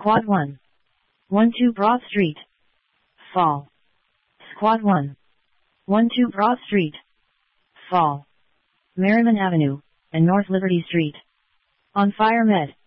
Squad 1. 1-2 Broad Street. Fall. Squad 1. 1-2 Broad Street. Fall. Merriman Avenue, and North Liberty Street. On fire med.